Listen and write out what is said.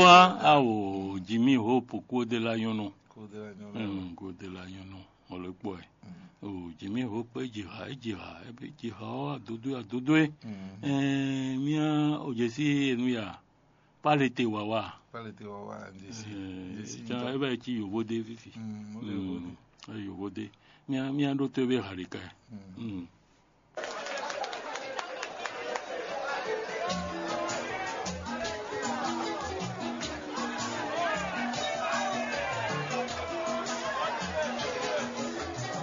Yonoa au Jimmy Hope ko de la yono. Ko de la yono. On le boy. Oh Jimmy Hope jiha dodo. Mia ojesi enuya. Palete wawa ndesi. Ja ebe chi yobode fifi. Yobode. Mia do tebe harika.